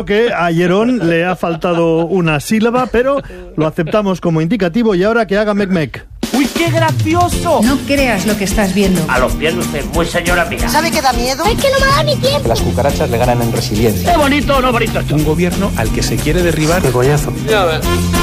que a Jerón le ha faltado una sílaba, pero lo aceptamos como indicativo y ahora que haga mec-mec. ¡Uy, qué gracioso! No creas lo que estás viendo. A los pies de usted, muy señora mía. ¿Sabe qué da miedo? Es que no me da ni tiempo. Las cucarachas le ganan en resiliencia. ¡Qué bonito o no bonito esto! Un gobierno al que se quiere derribar. ¡Qué coñazo! Ya ves.